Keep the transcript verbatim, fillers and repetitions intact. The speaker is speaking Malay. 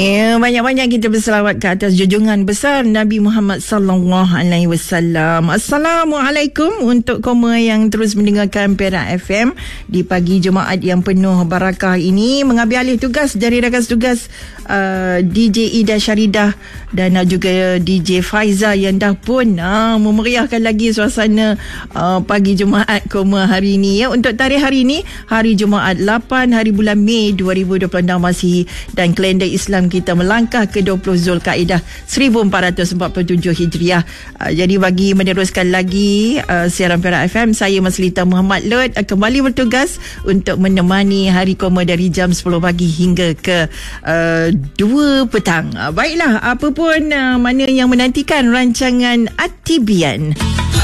Ya, banyak-banyak kita berselawat ke atas junjungan besar Nabi Muhammad sallallahu alaihi wasallam. Assalamualaikum untuk koma yang terus mendengarkan Perak F M di pagi Jumaat yang penuh barakah ini. Mengambil alih tugas dari rakan tugas uh, D J Ida Syaridah dan uh, juga D J Faiza yang dah pun uh, memeriahkan lagi suasana uh, pagi Jumaat koma hari ini ya. Untuk tarikh hari ini, hari Jumaat lapan hari bulan Mei dua ribu dua puluh enam Masihi, dan kalender Islam kita melangkah ke dua puluh Zulkaidah seribu empat ratus empat puluh tujuh Hijriah. Uh, jadi bagi meneruskan lagi uh, siaran Perak F M, saya Maslita Muhammad Lut uh, kembali bertugas untuk menemani hari koma dari jam sepuluh pagi hingga ke uh, dua petang. Uh, baiklah, apa pun uh, mana yang menantikan rancangan Atibian.